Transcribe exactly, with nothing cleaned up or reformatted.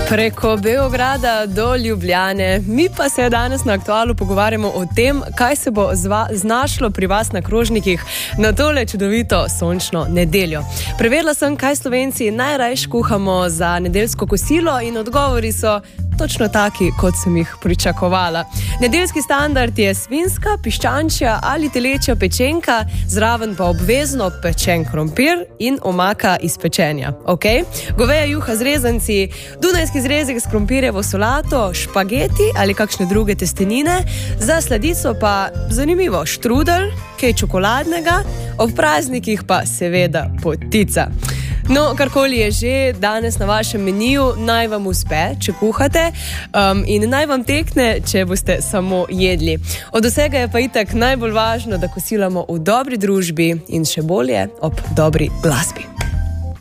Preko Beograda do Ljubljane. Mi pa se danes na Aktualu pogovarjamo o tem, kaj se bo zva, znašlo pri vas na krožnikih na tole čudovito sončno nedeljo. Preverila sem, kaj Slovenci najrajš kuhamo za nedeljsko kosilo in odgovori so točno taki, kot sem jih pričakovala. Nedeljski standard je svinjska, piščančja ali telečja pečenka, zraven pa obvezno pečen krompir in omaka iz pečenja. Okay? Goveja juha z rezanci, dunajski zrezek s krompirjevo solato, špageti ali kakšne druge testenine, za sladico pa zanimivo štrudel, kaj čokoladnega, ob praznikih pa seveda potica. No, karkoli je že danes na vašem meniju, naj vam uspe, če kuhate, um, in naj vam tekne, če boste samo jedli. Od vsega je pa itak najbolj važno, da kosilamo v dobri družbi in še bolje ob dobri glasbi.